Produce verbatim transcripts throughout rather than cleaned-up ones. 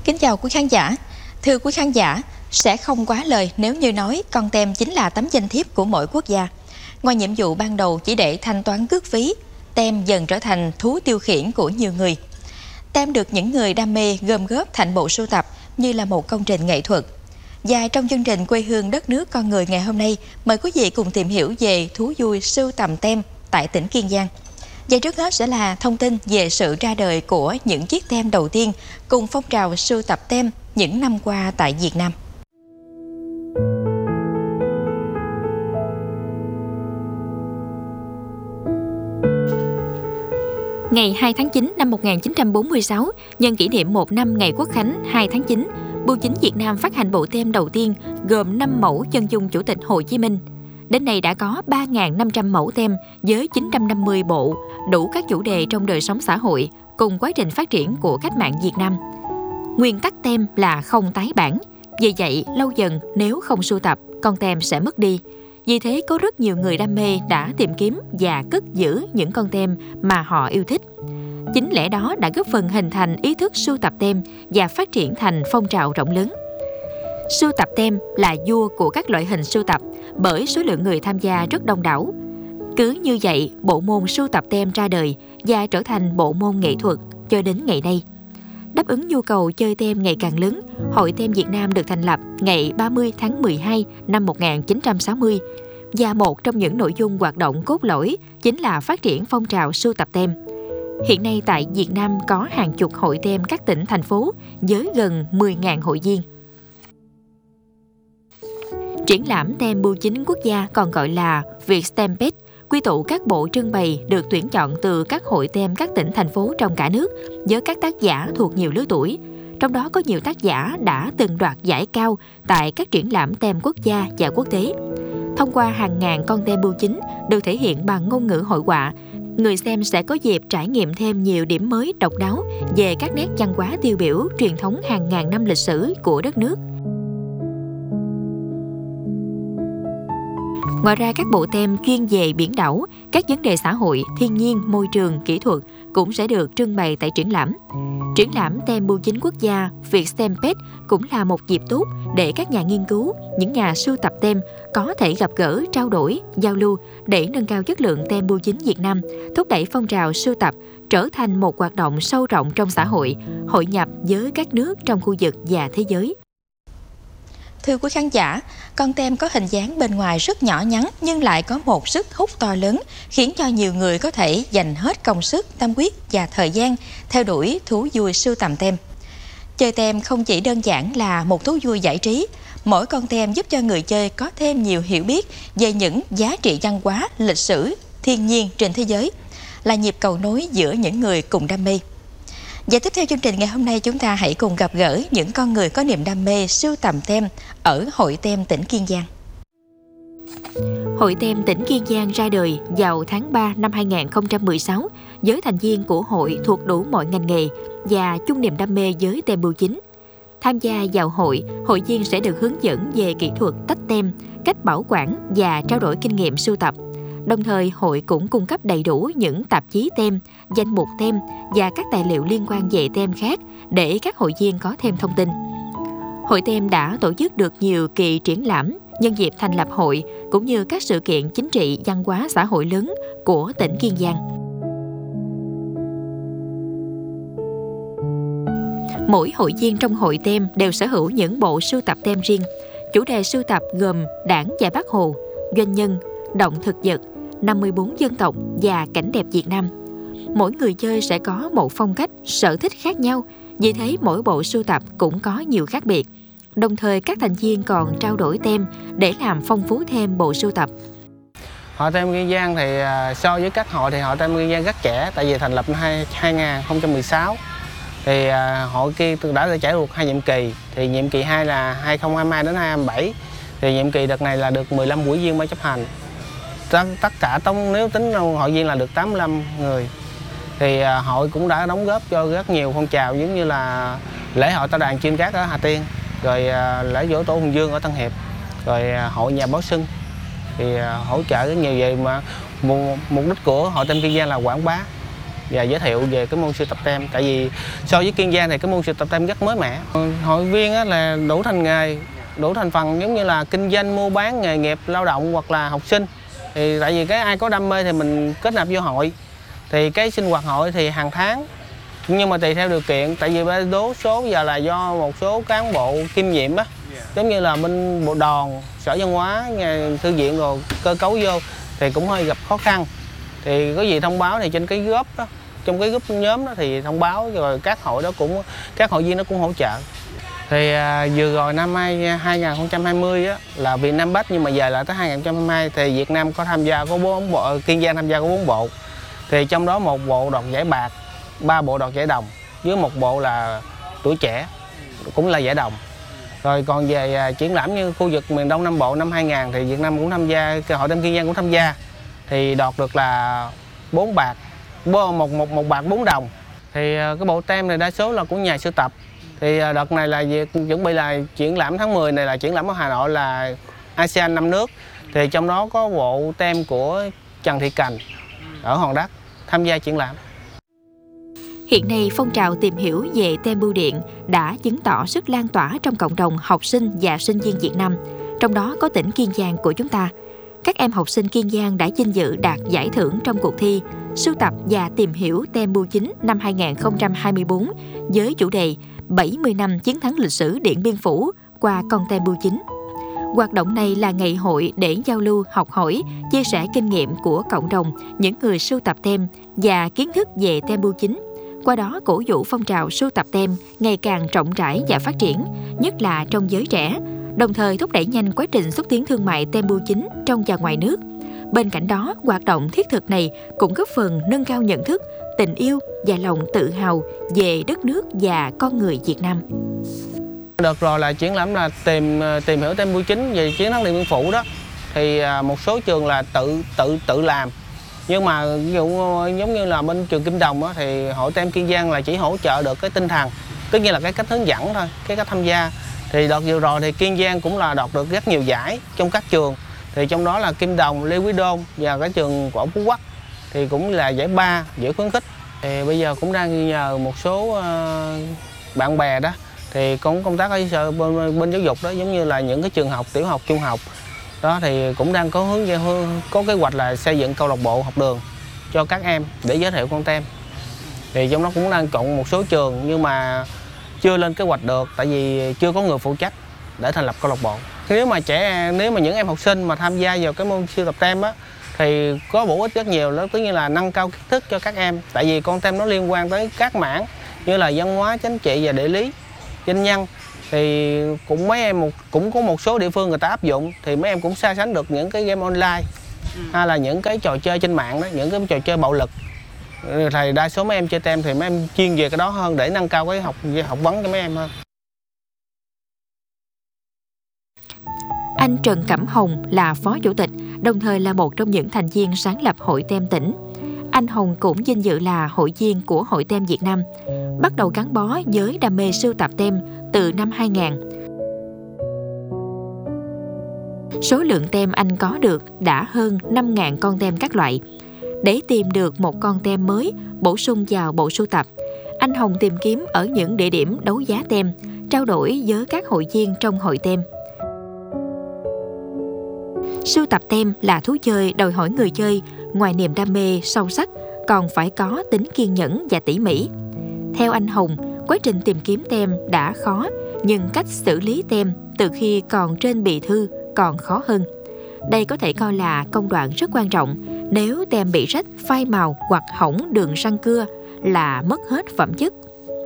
Kính chào quý khán giả. Thưa quý khán giả, sẽ không quá lời nếu như nói con tem chính là tấm danh thiếp của mỗi quốc gia. Ngoài nhiệm vụ ban đầu chỉ để thanh toán cước phí, tem dần trở thành thú tiêu khiển của nhiều người. Tem được những người đam mê gom góp thành bộ sưu tập như là một công trình nghệ thuật. Và trong chương trình Quê hương đất nước con người ngày hôm nay, mời quý vị cùng tìm hiểu về thú vui sưu tầm tem tại tỉnh Kiên Giang. Và trước hết sẽ là thông tin về sự ra đời của những chiếc tem đầu tiên cùng phong trào sưu tập tem những năm qua tại Việt Nam. Ngày hai tháng chín năm một nghìn chín trăm bốn mươi sáu, nhân kỷ niệm một năm ngày Quốc khánh hai tháng chín, Bưu chính Việt Nam phát hành bộ tem đầu tiên gồm năm mẫu chân dung Chủ tịch Hồ Chí Minh. Đến nay đã có ba nghìn năm trăm mẫu tem với chín trăm năm mươi bộ, đủ các chủ đề trong đời sống xã hội cùng quá trình phát triển của cách mạng Việt Nam. Nguyên tắc tem là không tái bản, vì vậy lâu dần nếu không sưu tập, con tem sẽ mất đi. Vì thế có rất nhiều người đam mê đã tìm kiếm và cất giữ những con tem mà họ yêu thích. Chính lẽ đó đã góp phần hình thành ý thức sưu tập tem và phát triển thành phong trào rộng lớn. Sưu tập tem là vua của các loại hình sưu tập bởi số lượng người tham gia rất đông đảo. Cứ như vậy, bộ môn sưu tập tem ra đời và trở thành bộ môn nghệ thuật cho đến ngày nay. Đáp ứng nhu cầu chơi tem ngày càng lớn, Hội Tem Việt Nam được thành lập ngày ba mươi tháng mười hai năm một nghìn chín trăm sáu mươi và một trong những nội dung hoạt động cốt lõi chính là phát triển phong trào sưu tập tem. Hiện nay tại Việt Nam có hàng chục hội tem các tỉnh, thành phố với gần mười nghìn hội viên. Triển lãm tem bưu chính quốc gia còn gọi là Vietstampede, quy tụ các bộ trưng bày được tuyển chọn từ các hội tem các tỉnh, thành phố trong cả nước với các tác giả thuộc nhiều lứa tuổi. Trong đó có nhiều tác giả đã từng đoạt giải cao tại các triển lãm tem quốc gia và quốc tế. Thông qua hàng ngàn con tem bưu chính được thể hiện bằng ngôn ngữ hội họa, người xem sẽ có dịp trải nghiệm thêm nhiều điểm mới độc đáo về các nét văn hóa tiêu biểu truyền thống hàng ngàn năm lịch sử của đất nước. Ngoài ra, các bộ tem chuyên về biển đảo, các vấn đề xã hội, thiên nhiên, môi trường, kỹ thuật cũng sẽ được trưng bày tại triển lãm. Triển lãm tem bưu chính quốc gia Vietstampede cũng là một dịp tốt để các nhà nghiên cứu, những nhà sưu tập tem có thể gặp gỡ, trao đổi, giao lưu để nâng cao chất lượng tem bưu chính Việt Nam, thúc đẩy phong trào sưu tập trở thành một hoạt động sâu rộng trong xã hội, hội nhập với các nước trong khu vực và thế giới. Thưa quý khán giả, con tem có hình dáng bên ngoài rất nhỏ nhắn nhưng lại có một sức hút to lớn, khiến cho nhiều người có thể dành hết công sức, tâm huyết và thời gian theo đuổi thú vui sưu tầm tem. Chơi tem không chỉ đơn giản là một thú vui giải trí, mỗi con tem giúp cho người chơi có thêm nhiều hiểu biết về những giá trị văn hóa, lịch sử, thiên nhiên trên thế giới, là nhịp cầu nối giữa những người cùng đam mê. Và tiếp theo chương trình ngày hôm nay, chúng ta hãy cùng gặp gỡ những con người có niềm đam mê sưu tầm tem ở Hội Tem tỉnh Kiên Giang. Hội Tem tỉnh Kiên Giang ra đời vào tháng ba năm hai nghìn không trăm mười sáu với thành viên của hội thuộc đủ mọi ngành nghề và chung niềm đam mê với tem bưu chính. Tham gia vào hội, hội viên sẽ được hướng dẫn về kỹ thuật tách tem, cách bảo quản và trao đổi kinh nghiệm sưu tập. Đồng thời, hội cũng cung cấp đầy đủ những tạp chí tem, danh mục tem và các tài liệu liên quan về tem khác để các hội viên có thêm thông tin. Hội Tem đã tổ chức được nhiều kỳ triển lãm nhân dịp thành lập hội cũng như các sự kiện chính trị, văn hóa, xã hội lớn của tỉnh Kiên Giang. Mỗi hội viên trong Hội Tem đều sở hữu những bộ sưu tập tem riêng. Chủ đề sưu tập gồm Đảng và Bác Hồ, doanh nhân, động thực vật, năm mươi bốn dân tộc và cảnh đẹp Việt Nam. Mỗi người chơi sẽ có một phong cách, sở thích khác nhau, vì thế mỗi bộ sưu tập cũng có nhiều khác biệt. Đồng thời các thành viên còn trao đổi tem để làm phong phú thêm bộ sưu tập. Hội Tem Kiên Giang thì so với các hội thì Hội Tem Kiên Giang rất trẻ, tại vì thành lập năm hai nghìn không trăm mười sáu. Thì hội kia đã trải qua hai nhiệm kỳ, thì nhiệm kỳ hai là hai nghìn không trăm hai mươi hai đến hai nghìn không trăm hai mươi bảy. Thì nhiệm kỳ đợt này là được mười lăm ủy viên ban chấp hành. Tất cả tổng nếu tính hội viên là được tám mươi lăm người. Thì hội cũng đã đóng góp cho rất nhiều phong trào, giống như là lễ hội tao đàn chim cát ở Hà Tiên, rồi lễ dỗ tổ Hùng Dương ở Tân Hiệp, rồi hội nhà báo Xuân. Thì hỗ trợ rất nhiều vậy, mà mục đích của Hội Tem Kiên Giang là quảng bá và giới thiệu về cái môn sưu tập tem. Tại vì so với Kiên Giang thì cái môn sưu tập tem rất mới mẻ. Hội viên á, là đủ thành nghề, đủ thành phần giống như là kinh doanh, mua bán, nghề nghiệp, lao động hoặc là học sinh. Thì tại vì cái ai có đam mê thì mình kết nạp vô hội. Thì cái sinh hoạt hội thì hàng tháng, nhưng mà tùy theo điều kiện. Tại vì đa số giờ là do một số cán bộ kiêm nhiệm á, giống như là bên bộ đoàn, sở văn hóa, nhà thư viện rồi cơ cấu vô thì cũng hơi gặp khó khăn. Thì có gì thông báo thì trên cái group đó, trong cái group nhóm đó thì thông báo, rồi các hội đó cũng các hội viên nó cũng hỗ trợ. Thì à, vừa rồi năm hai nghìn không trăm hai mươi á, là Vietnam Bách, nhưng mà về lại tới hai nghìn không trăm hai mươi hai thì Việt Nam có tham gia có bốn bộ, Kiên Giang tham gia có bốn bộ. Thì trong đó một bộ đoạt giải bạc, ba bộ đoạt giải đồng, với một bộ là tuổi trẻ cũng là giải đồng. Rồi còn về à, triển lãm như khu vực miền Đông Nam Bộ năm hai nghìn thì Việt Nam cũng tham gia, hội tem Kiên Giang cũng tham gia. Thì đoạt được là bốn bạc, một một một bạc bốn đồng. Thì cái bộ tem này đa số là của nhà sưu tập. Thì đợt này là việc chuẩn bị là triển lãm tháng mười này là triển lãm ở Hà Nội là a sê an năm nước. Thì trong đó có bộ tem của Trần Thị Cành ở Hòn Đất tham gia triển lãm. Hiện nay, phong trào tìm hiểu về tem bưu điện đã chứng tỏ sức lan tỏa trong cộng đồng học sinh và sinh viên Việt Nam, trong đó có tỉnh Kiên Giang của chúng ta. Các em học sinh Kiên Giang đã vinh dự đạt giải thưởng trong cuộc thi sưu tập và tìm hiểu tem bưu chính năm hai nghìn không trăm hai mươi tư với chủ đề bảy mươi năm chiến thắng lịch sử Điện Biên Phủ qua con tem bưu chính. Hoạt động này là ngày hội để giao lưu, học hỏi, chia sẻ kinh nghiệm của cộng đồng những người sưu tập tem và kiến thức về tem bưu chính. Qua đó cổ vũ phong trào sưu tập tem ngày càng rộng rãi và phát triển, nhất là trong giới trẻ, đồng thời thúc đẩy nhanh quá trình xúc tiến thương mại tem bưu chính trong và ngoài nước. Bên cạnh đó, hoạt động thiết thực này cũng góp phần nâng cao nhận thức, tình yêu và lòng tự hào về đất nước và con người Việt Nam. Đợt rồi là triển lãm là tìm tìm hiểu tem bưu chính về chiến thắng Điện Biên Phủ đó. Thì một số trường là tự tự tự làm. Nhưng mà ví dụ giống như là bên trường Kim Đồng đó, thì hội tem Kiên Giang là chỉ hỗ trợ được cái tinh thần, tất nhiên là cái cách hướng dẫn thôi, cái cách tham gia. Thì đợt vừa rồi thì Kiên Giang cũng là đoạt được rất nhiều giải trong các trường. Thì trong đó là Kim Đồng, Lê Quý Đôn và cái trường của Phú Quốc thì cũng là giải ba, giải khuyến khích. Thì bây giờ cũng đang nhờ một số uh, bạn bè đó thì cũng công tác ở sở bên, bên giáo dục đó, giống như là những cái trường học, tiểu học, trung học đó, thì cũng đang có hướng có kế hoạch là xây dựng câu lạc bộ học đường cho các em để giới thiệu con tem. Thì trong đó cũng đang chọn một số trường nhưng mà chưa lên kế hoạch được, tại vì chưa có người phụ trách để thành lập câu lạc bộ. Nếu mà trẻ nếu mà những em học sinh mà tham gia vào cái môn sưu tập tem á thì có bổ ích rất nhiều, đó tất nhiên là nâng cao kiến thức cho các em. Tại vì con tem nó liên quan tới các mảng như là văn hóa, chính trị và địa lý, danh nhân. Thì cũng mấy em một cũng có một số địa phương người ta áp dụng thì mấy em cũng so sánh được những cái game online ừ. hay là những cái trò chơi trên mạng đó, những cái trò chơi bạo lực. Thì đa số mấy em chơi tem thì mấy em chuyên về cái đó hơn để nâng cao cái học học vấn cho mấy em hơn. Anh Trần Cẩm Hồng là phó chủ tịch, đồng thời là một trong những thành viên sáng lập Hội Tem tỉnh. Anh Hồng cũng vinh dự là hội viên của Hội Tem Việt Nam, bắt đầu gắn bó với đam mê sưu tập tem từ năm hai nghìn. Số lượng tem anh có được đã hơn năm nghìn con tem các loại. Để tìm được một con tem mới bổ sung vào bộ sưu tập, anh Hồng tìm kiếm ở những địa điểm đấu giá tem, trao đổi với các hội viên trong hội tem. Sưu tập tem là thú chơi đòi hỏi người chơi ngoài niềm đam mê sâu sắc còn phải có tính kiên nhẫn và tỉ mỉ. Theo anh Hồng, quá trình tìm kiếm tem đã khó, nhưng cách xử lý tem từ khi còn trên bì thư còn khó hơn. Đây có thể coi là công đoạn rất quan trọng. Nếu tem bị rách, phai màu hoặc hỏng đường răng cưa là mất hết phẩm chất.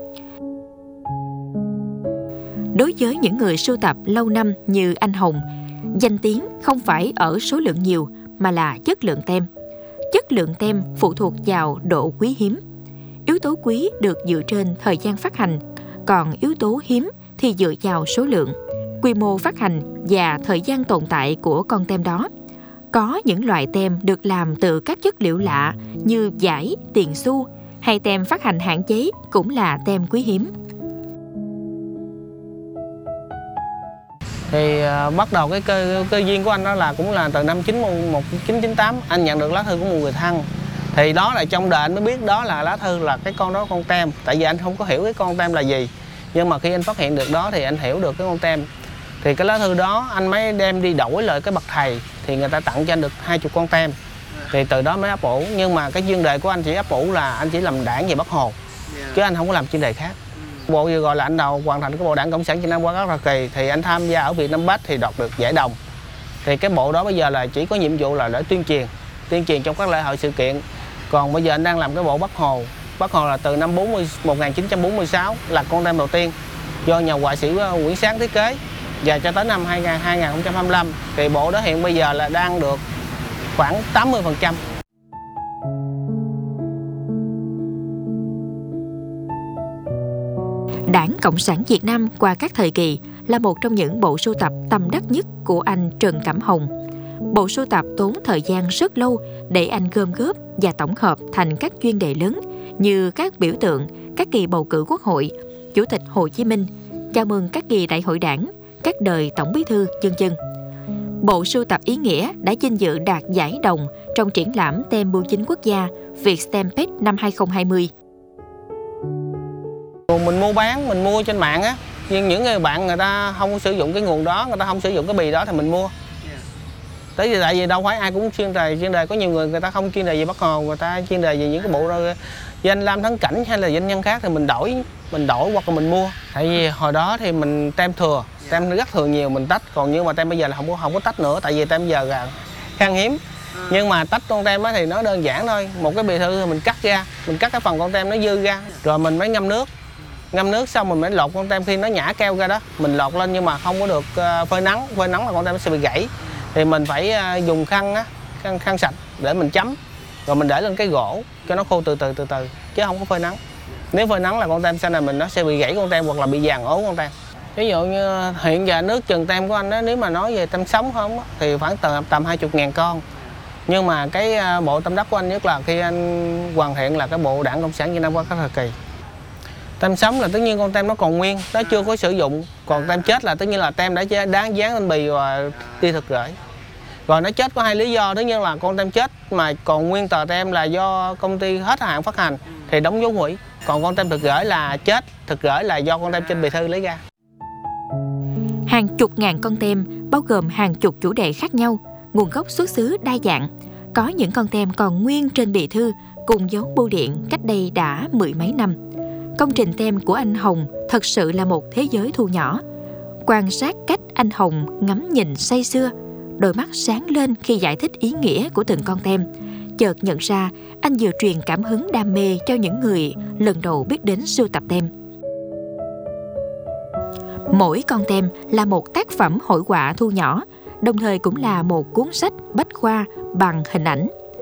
Đối với những người sưu tập lâu năm như anh Hồng, danh tiếng không phải ở số lượng nhiều mà là chất lượng tem. Chất lượng tem phụ thuộc vào độ quý hiếm. Yếu tố quý được dựa trên thời gian phát hành, còn yếu tố hiếm thì dựa vào số lượng, quy mô phát hành và thời gian tồn tại của con tem đó. Có những loại tem được làm từ các chất liệu lạ như vải, tiền xu, hay tem phát hành hạn chế cũng là tem quý hiếm. Thì uh, bắt đầu cái cơ, cơ duyên của anh đó là cũng là từ năm một nghìn chín trăm chín mươi tám anh nhận được lá thư của một người thân Thì đó là trong đời anh mới biết đó là lá thư là cái con đó con tem. Tại vì anh không có hiểu cái con tem là gì. Nhưng mà khi anh phát hiện được đó thì anh hiểu được cái con tem. Thì cái lá thư đó anh mới đem đi đổi lại cái bậc thầy. Thì người ta tặng cho anh được hai mươi con tem. Thì từ đó mới ấp ủ. Nhưng mà cái chuyên đề của anh chỉ ấp ủ là anh chỉ làm đảng về Bác Hồ. Chứ anh không có làm chuyên đề khác. Bộ vừa gọi là anh đầu hoàn thành cái bộ đảng Cộng sản Việt Nam qua các thời kỳ. Thì anh tham gia ở Việt Nam Bách thì đoạt được giải đồng. Thì cái bộ đó bây giờ là chỉ có nhiệm vụ là để tuyên truyền. Tuyên truyền trong các lễ hội sự kiện. Còn bây giờ anh đang làm cái bộ Bác Hồ. Bác Hồ là từ năm một nghìn chín trăm bốn mươi sáu là con tem đầu tiên do nhà họa sĩ Nguyễn Sáng thiết kế. Và cho tới năm hai nghìn không trăm hai mươi lăm thì bộ đó hiện bây giờ là đang được khoảng tám mươi phần trăm. Đảng Cộng sản Việt Nam qua các thời kỳ là một trong những bộ sưu tập tâm đắc nhất của anh Trần Cẩm Hồng. Bộ sưu tập tốn thời gian rất lâu để anh gom góp và tổng hợp thành các chuyên đề lớn như các biểu tượng, các kỳ bầu cử Quốc hội, Chủ tịch Hồ Chí Minh, chào mừng các kỳ đại hội đảng, các đời Tổng Bí thư, vân vân. Bộ sưu tập ý nghĩa đã vinh dự đạt giải đồng trong triển lãm tem bưu chính quốc gia Vietstampede năm hai không hai không. Mình mua bán, mình mua trên mạng á, nhưng những người bạn người ta không sử dụng cái nguồn đó, người ta không sử dụng cái bì đó thì mình mua. Tại vì tại vì đâu phải ai cũng chuyên đề, chuyên đề có nhiều người người ta không chuyên đề về Bác Hồ, người ta chuyên đề về những cái bộ danh lam thắng cảnh hay là danh nhân khác thì mình đổi, mình đổi hoặc là mình mua. Tại vì hồi đó thì mình tem thừa, tem rất thừa nhiều mình tách, còn nhưng mà tem bây giờ là không có không có tách nữa, tại vì tem bây giờ là khan hiếm. Nhưng mà tách con tem á thì nó đơn giản thôi, một cái bì thư mình cắt ra, mình cắt cái phần con tem nó dư ra, rồi mình mới ngâm nước. Ngâm nước xong mình mới lột con tem, khi nó nhả keo ra đó mình lột lên nhưng mà không có được phơi nắng, phơi nắng là con tem nó sẽ bị gãy. Thì mình phải dùng khăn á, khăn, khăn sạch để mình chấm, rồi mình để lên cái gỗ cho nó khô từ từ từ từ chứ không có phơi nắng. Nếu phơi nắng là con tem sau này mình nó sẽ bị gãy con tem hoặc là bị vàng ố con tem. Ví dụ như hiện giờ nước chừng tem của anh đó, nếu mà nói về tem sống không thì khoảng tầm tầm hai mươi ngàn con. Nhưng mà cái bộ tâm đắc của anh nhất là khi anh hoàn thiện là cái bộ Đảng Cộng sản Việt Nam qua các thời kỳ. Tem sống là tất nhiên con tem nó còn nguyên, nó chưa có sử dụng. Còn tem chết là tất nhiên là tem đã đáng dán lên bì và đi thực rễ. Rồi nó chết có hai lý do, thứ nhất là con tem chết mà còn nguyên tờ tem là do công ty hết hạn phát hành thì đóng dấu hủy. Còn con tem thực rễ là chết, thực rễ là do con tem trên bì thư lấy ra. Hàng chục ngàn con tem bao gồm hàng chục chủ đề khác nhau, nguồn gốc xuất xứ đa dạng. Có những con tem còn nguyên trên bì thư cùng dấu bưu điện cách đây đã mười mấy năm. Công trình tem của anh Hồng thật sự là một thế giới thu nhỏ. Quan sát cách anh Hồng ngắm nhìn say sưa, đôi mắt sáng lên khi giải thích ý nghĩa của từng con tem. Chợt nhận ra anh vừa truyền cảm hứng đam mê cho những người lần đầu biết đến sưu tập tem. Mỗi con tem là một tác phẩm hội họa thu nhỏ, đồng thời cũng là một cuốn sách bách khoa bằng hình ảnh.